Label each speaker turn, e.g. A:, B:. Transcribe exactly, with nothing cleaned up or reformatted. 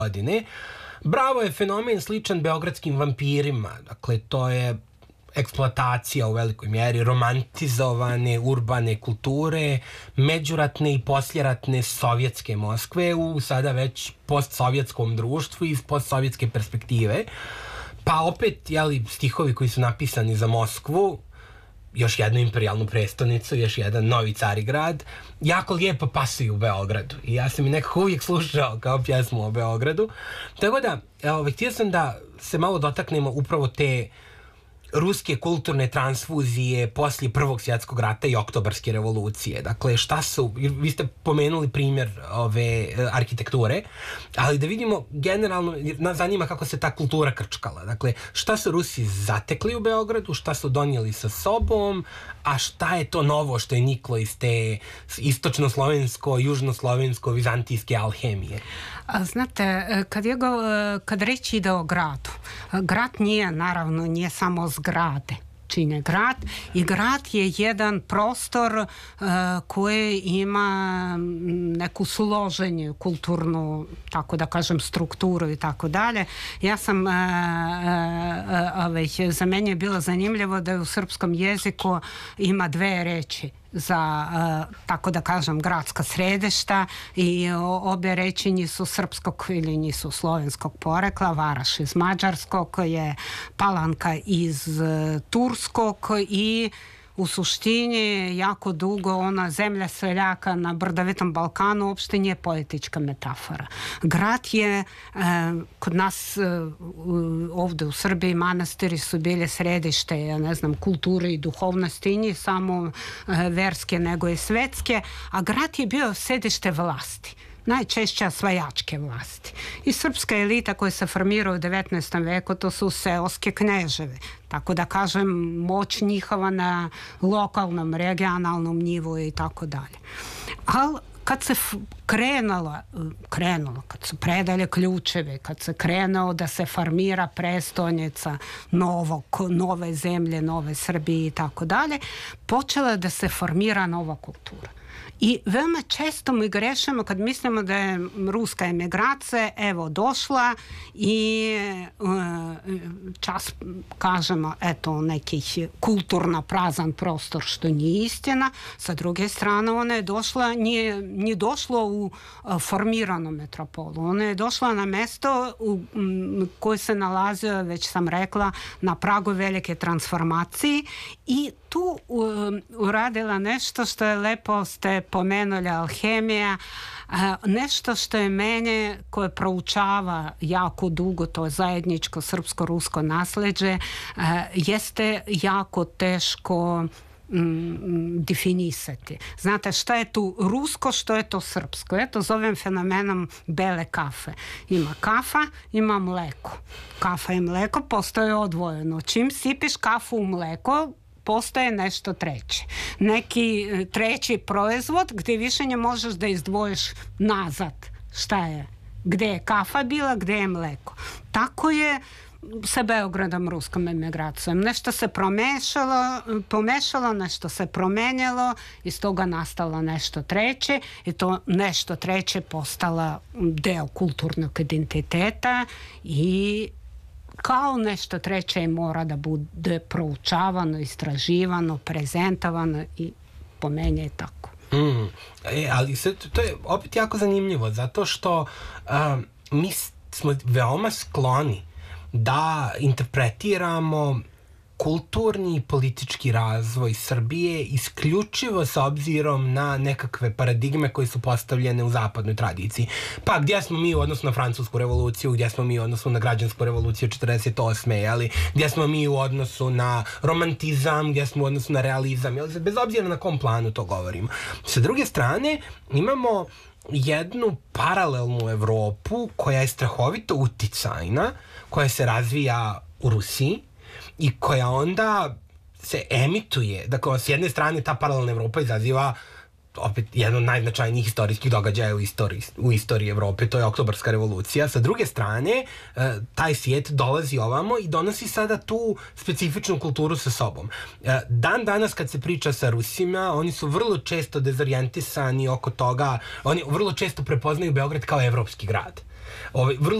A: godine. Bravo je fenomen sličan beogradskim vampirima. Dakle, to je eksploatacija u velikoj mjeri romantizovane urbane kulture, međuratne i posljeratne sovjetske Moskve u sada već postsovjetskom društvu iz postsovjetske perspektive. Pa opet, jeli, stihovi koji su napisani za Moskvu, još jednu imperijalnu prestonicu, još jedan novi Carigrad, jako lijepo pasuju u Beogradu. I ja sam i nekako uvijek slušao kao pjesmu o Beogradu. Tako da, ovaj, htio sam da se malo dotaknemo upravo te ruske kulturne transfuzije poslije Prvog svjetskog rata i Oktobarske revolucije. Dakle, šta su, vi ste pomenuli primjer ove arhitekture, ali da vidimo generalno, nas zanima kako se ta kultura krčkala. Dakle, šta su Rusi zatekli u Beogradu, šta su donijeli sa sobom, a šta je to novo što je niklo iz te istočno-slovensko, južno-slovensko, vizantijske alhemije?
B: A, znate, kad, je go, kad reći ide o gradu, grad nije, naravno, nije samo zgrade, čine grad, i grad je jedan prostor uh, koji ima neku složenju kulturnu, tako da kažem, strukturu i tako dalje. Ja sam uh, uh, već, za mene je bilo zanimljivo da je u srpskom jeziku ima dve reči za, uh, tako da kažem, gradska središta, i obje reči nisu srpskog ili nisu slovenskog porekla. Varaš iz mađarskog, je Palanka iz uh, turskog, i u suštini jako dugo ona zemlja seljaka na brdovitom Balkanu uopšte nije politička metafora. Grad je, e, kod nas e, ovdje u Srbiji manastiri su bile središte, ja ne znam, kulture i duhovnosti, nije samo e, verske nego i svetske, a grad je bio središte vlasti, najčešće osvajačke vlasti. I srpska elita koja se formira u devetnaestom veku, to su seoske kneževe. Tako da kažem, moć njihova na lokalnom, regionalnom nivou i tako dalje. Ali kad se krenulo, krenulo, kad su predali ključevi, kad se krenuo da se formira prestolnica novog, nove zemlje, nove Srbije i tako dalje, počela da se formira nova kultura. I veoma često mi grešimo kad mislimo da je ruska emigracija evo došla i čas kažemo eto nekih kulturno prazan prostor, što nije istina. Sa druge strane ona je došla, nije, nije došla u formiranu metropolu. Ona je došla na mesto u koje se nalazio, već sam rekla, na pragu velike transformacije, i tu uradila nešto što je lepo ste pomenuli, alhemija, nešto što je mene, koje proučava jako dugo to zajedničko srpsko-rusko nasleđe, jeste jako teško definisati. Znate, šta je tu rusko, što je to srpsko? Ja to zovem fenomenom bele kafe. Ima kafa, ima mleko. Kafa i mleko postoje odvojeno. Čim sipiš kafu u mleko, postoje nešto treće. Neki treći proizvod gdje više ne možeš da izdvojiš nazad. Šta je? Gdje je kafa bila, gdje je mleko. Tako je sa Beogradom, ruskom emigracijom. Nešto se promešalo, pomešalo, nešto se promenjalo, iz toga nastalo nešto treće, i to nešto treće postala deo kulturnog identiteta, i kao nešto treće mora da bude proučavano, istraživano, prezentovano, i po meni je tako.
A: Mm. E, ali se, to je opet jako zanimljivo, zato što um, mi smo veoma skloni da interpretiramo kulturni i politički razvoj Srbije isključivo sa obzirom na nekakve paradigme koje su postavljene u zapadnoj tradiciji. Pa gdje smo mi u odnosu na Francusku revoluciju, gdje smo mi u odnosu na građansku revoluciju četrdeset osme, jeli? Gdje smo mi u odnosu na romantizam, gdje smo u odnosu na realizam, jeli? Bez obzira na kom planu to govorimo. Sa druge strane, imamo jednu paralelnu Evropu koja je strahovito uticajna, koja se razvija u Rusiji i koja onda se emituje. Dakle, s jedne strane ta paralelna Evropa izaziva opet jedan od najznačajnijih istorijskih događaja u istoriji, u istoriji Evrope, to je Oktobarska revolucija. Sa druge strane, taj svijet dolazi ovamo i donosi sada tu specifičnu kulturu sa sobom. Dan danas kad se priča sa Rusima, oni su vrlo često dezorijentisani oko toga, oni vrlo često prepoznaju Beograd kao evropski grad. Ovaj, vrlo